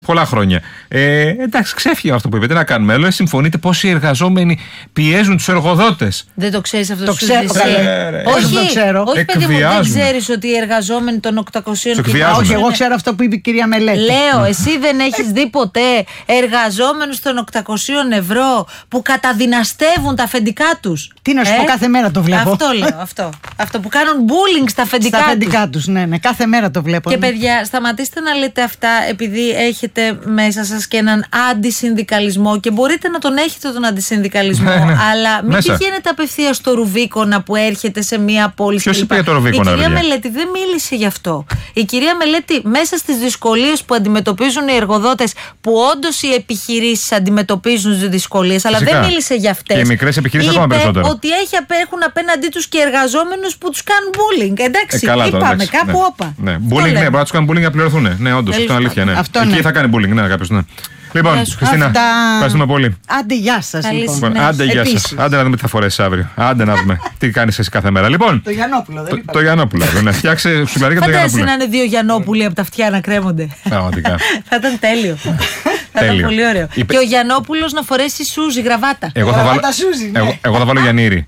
Πολλά χρόνια. Εντάξει, ξέφυγε αυτό που είπε. Τι να κάνουμε. Λέω, συμφωνείτε πόσοι εργαζόμενοι πιέζουν τους εργοδότες. Δεν το ξέρεις αυτό? Το ξέρω. Όχι, το ξέρω. Όχι, παιδί μου, δεν ξέρεις ότι οι εργαζόμενοι των 800 Όχι, εγώ ξέρω αυτό που είπε η κυρία Μελέτη. Λέω, εσύ δεν έχεις δει ποτέ εργαζόμενους των 800 ευρώ που καταδυναστεύουν τα αφεντικά τους? Τι να σου πω, κάθε μέρα το βλέπω. Αυτό λέω, αυτό που κάνουν bullying στα αφεντικά τους. Ναι, κάθε μέρα το βλέπω. Και παιδιά, σταματήστε να λέτε αυτά επειδή έχετε μέσα σας και έναν αντισυνδικαλισμό, και μπορείτε να τον έχετε τον αντισυνδικαλισμό, αλλά μην πηγαίνετε απευθείας στο Ρουβίκονα που έρχεται σε μια πόλη. Ποιος είπε για το Ρουβίκονα? Η κυρία Μελέτη δεν μίλησε γι' αυτό. Η κυρία Μελέτη, μέσα στις δυσκολίες που αντιμετωπίζουν οι εργοδότες, που όντως οι επιχειρήσεις αντιμετωπίζουν τις δυσκολίες, αλλά δεν μίλησε για αυτές. Και οι μικρές επιχειρήσεις ακόμα περισσότερο. Ότι έχουν απέναντί τους και εργαζόμενους που τους κάνουν bullying. Εντάξει, είπαμε κάπου όπα. Ναι, bullying, μπορεί να τους κάνουν bullying να πληρωθούν. Ναι, όντως, αυτό είναι αλήθεια. Ναι. Εκεί θα κάνει bullying, ναι, κάποιος. Ναι. Λοιπόν, Χριστίνα, ευχαριστούμε πολύ. Άντε, γεια σας. Λοιπόν. Άντε, γεια σας. Άντε να δούμε τι θα φορέσεις αύριο. Άντε να δούμε τι κάνεις εσύ κάθε μέρα. Λοιπόν, το Γιαννόπουλο, δεν είπα. Το Γιαννόπουλο, ναι. Φτιάξε σουβλαρί και το Γιαννόπουλο. Φαντάζεσαι να είναι δύο Γιαννόπουλοι από τα αυτιά να κρέμονται. Πραγματικά. Θα ήταν τέλειο. Θα ήταν πολύ ωραίο. Και ο Γιαννόπουλος να φορέσει σούζι, γραβάτα. Εγώ θα βάλω Γιαννήρη.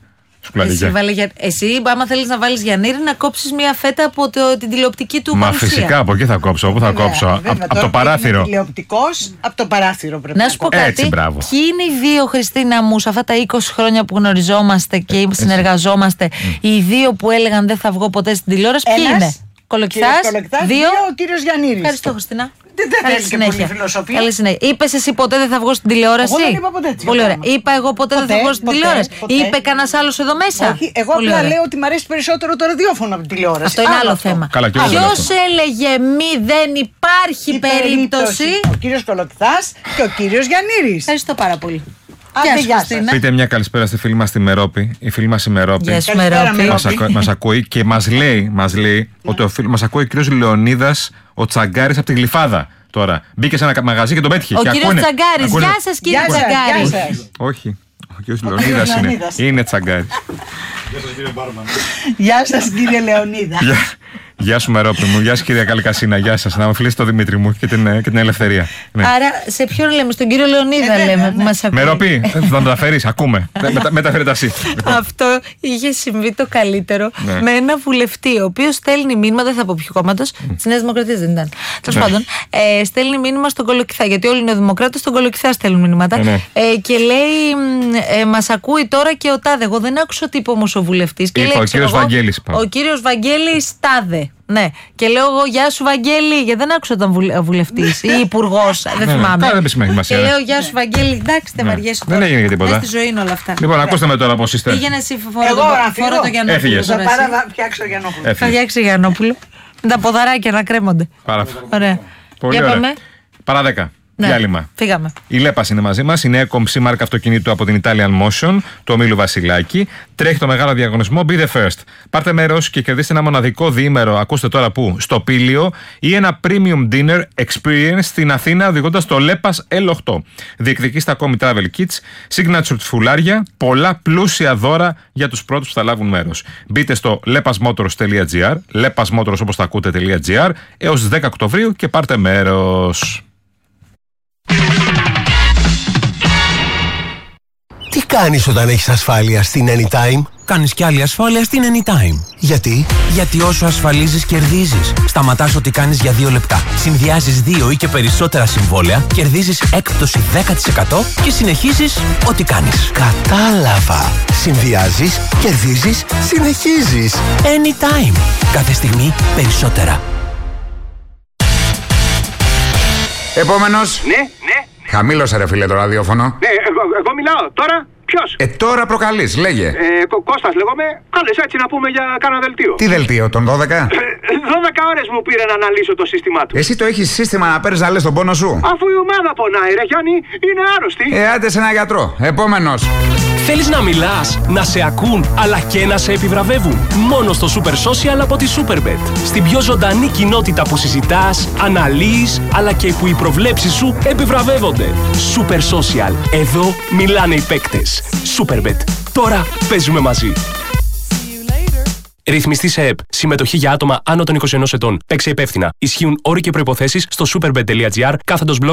Εσύ, άμα θέλεις να βάλεις Γιαννήρη, να κόψεις μια φέτα από την τηλεοπτική του παρουσία. Μα φυσικά, από εκεί θα κόψω. Πού θα κόψω? Από το παράθυρο. Τηλεοπτικός, από το παράθυρο πρέπει να σου πω κάτι. Έτσι, μπράβο. Ποιοι είναι οι δύο, Χριστίνα μου, σε αυτά τα 20 χρόνια που γνωριζόμαστε και συνεργαζόμαστε, οι δύο που έλεγαν δεν θα βγω ποτέ στην τηλεόραση? Ποιοι είναι? Κολοκυθάς, δύο. Ο κύριος Γιαννήρης. Ευχαριστώ, Χριστίνα. Δεν θέλει και πολύ φιλοσοφία. Καλή συνέχεια. Είπες εσύ ποτέ δεν θα βγω στην τηλεόραση? Εγώ δεν είπα ποτέ έτσι. Πολύ ωραία. Είπα εγώ ποτέ δεν θα βγω στην τηλεόραση? Είπε κανένας άλλος εδώ μέσα? Όχι, εγώ απλά λέω ότι μου αρέσει περισσότερο το ραδιόφωνο από τη τηλεόραση. Αυτό είναι άλλο θέμα. Ποιος έλεγε μη δεν υπάρχει περίπτωση? Ο κύριος Κολοκυθάς και ο κύριος Γιαννήρης. Ευχαριστώ πάρα πολύ. Πείτε μια καλησπέρα στη φίλη μας τη Μερόπη. Η φίλη μας η Μερόπη μας ακούει και μας λέει ότι μας ακούει ο κύριος Λεωνίδας, ο Τσαγκάρης από τη Γλυφάδα. Τώρα μπήκε σε ένα μαγαζί και τον πέτυχε. Ο κύριος Τσαγκάρης. Γεια σας, κύριε Τσαγκάρη. Όχι, ο κύριος Λεωνίδας είναι Τσαγκάρης. Γεια σας, κύριε Μπάρμαν. Γεια σας, κύριε Λεωνίδα. Γεια σου, Μερόπη μου. Γεια σου, κυρία Καλικασίνα. Γεια σας. Να μου φιλήσετε το Δημήτρη μου και την Ελευθερία. Ναι. Άρα, σε ποιον λέμε? Στον κύριο Λεωνίδα λέμε που μας ακούει. Μερόπη, θα το μεταφέρεις. Ακούμε. Μεταφέρετε εσύ. Αυτό είχε συμβεί το καλύτερο με ένα βουλευτή, ο οποίος στέλνει μήνυμα, δεν θα πω ποιο κόμματος, της Νέας Δημοκρατίας δεν ήταν. Τέλος πάντων, στέλνει μήνυμα στον Κολοκυθά, γιατί όλοι οι νεοδημοκράτες στον Κολοκυθά στέλνουν μηνύματα. Και λέει, μας ακούει τώρα και ο τάδε. Εγώ δεν άκουσα τι είπε όμως ο βουλευτής. Ο κύριος Βαγγέλης. Ο κύριος Βαγγέλης τάδε. Ναι, και λέω εγώ γεια σου Βαγγέλη, γιατί δεν άκουσα τον βουλευτής ή υπουργός, δεν θυμάμαι. Και λέω γεια σου Βαγγέλη, εντάξει, δεν βαριέσαι τώρα. Δεν έγινε τίποτα. Μες στη ζωή είναι όλα αυτά. Λοιπόν, ακούστε με τώρα πώς είστε. Πήγαινε εσύ, φόρα το Γιαννόπουλο. Θα πάρω να φτιάξω Γιαννόπουλο. Θα φτιάξει Γιαννόπουλο. Με τα ποδαράκια να κρέμονται. Ωραία. Πολύ ωραία. Παρά 10. Ναι, διάλειμμα. Φύγαμε. Η Λέπας είναι μαζί μας, η νέα κομψή μάρκα αυτοκινήτου από την Italian Motion, του ομίλου Βασιλάκη. Τρέχει το μεγάλο διαγωνισμό Be the First. Πάρτε μέρος και κερδίστε ένα μοναδικό διήμερο, ακούστε τώρα πού, στο Πήλιο, ή ένα premium dinner experience στην Αθήνα οδηγώντας το Λέπας L8. Διεκδικήστε ακόμη travel kits, signature φουλάρια, πολλά πλούσια δώρα για τους πρώτους που θα λάβουν μέρος. Μπείτε στο lepasmotors.gr, lepasmotors όπως τα ακούτε.gr, έως 10 Οκτωβρίου και πάρτε μέρος. Τι κάνεις όταν έχεις ασφάλεια στην Anytime? Κάνεις κι άλλη ασφάλεια στην Anytime. Γιατί? Γιατί όσο ασφαλίζεις κερδίζεις. Σταματάς ό,τι κάνεις για 2 λεπτά. Συνδυάζεις 2 ή και περισσότερα συμβόλαια, κερδίζεις έκπτωση 10% και συνεχίζεις ό,τι κάνεις. Κατάλαβα. Συνδυάζεις, κερδίζεις, συνεχίζεις. Anytime. Κάθε στιγμή περισσότερα. Επόμενος. Ναι. Χαμήλωσε ρε φίλε το ραδιόφωνο. Ναι, εγώ μιλάω. Τώρα ποιος? Τώρα προκαλείς, λέγε. Κώστας λέγομαι. Κάλες έτσι να πούμε για κάνα δελτίο. Τι δελτίο, τον 12? 12 ώρες μου πήρε να αναλύσω το σύστημά του. Εσύ το έχεις σύστημα να παίρνεις να λες τον πόνο σου? Αφού η ομάδα πονάει ρε Γιάννη, είναι άρρωστη. Άντε σε ένα γιατρό. Επόμενος. Θέλεις να μιλάς, να σε ακούν, αλλά και να σε επιβραβεύουν? Μόνο στο Super Social από τη Superbet. Στην πιο ζωντανή κοινότητα που συζητάς, αναλύεις, αλλά και που οι προβλέψεις σου επιβραβεύονται. Super Social. Εδώ μιλάνε οι παίκτες. Superbet. Τώρα παίζουμε μαζί. Ρυθμιστή σε ΕΠ. Συμμετοχή για άτομα άνω των 21 ετών. Παίξε υπεύθυνα. Ισχύουν όροι και προϋποθέσεις στο superbet.gr /